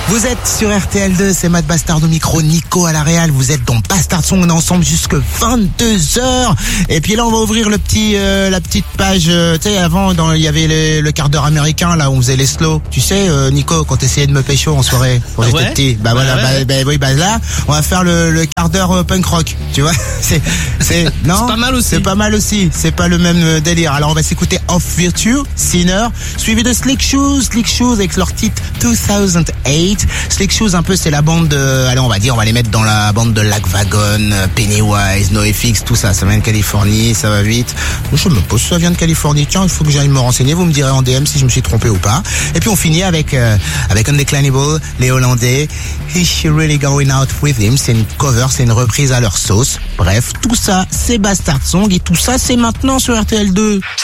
Vous êtes sur RTL2, c'est Matt Bastard au micro, Nico à la réal. Vous êtes dans Bastard Song, on est ensemble jusque 22h. Et puis là, on va ouvrir la petite page. Tu sais, avant, il y avait le quart d'heure américain, là, où on faisait les slows. Tu sais, Nico, quand t'essayais de me pécho en soirée, quand j'étais petit. Bah voilà, là, on va faire le quart d'heure punk rock. Tu vois, non. C'est pas mal aussi. C'est pas mal aussi. C'est pas le même délire. Alors, on va s'écouter Off Virtue, Sinner, suivi de Slick Shoes avec leur titre 2008. Slick Shoes, un peu, c'est la bande de, allez, on va les mettre dans la bande de Lagwagon, Pennywise, NoFX, tout ça. Ça vient de Californie, ça va vite. Je me pose, ça vient de Californie. Tiens, il faut que j'aille me renseigner. Vous me direz en DM si je me suis trompé ou pas. Et puis on finit avec Undeclinable, les Hollandais. Is she really going out with him? C'est une cover, c'est une reprise à leur sauce. Bref, tout ça, c'est Bastard Song et tout ça, c'est maintenant sur RTL2.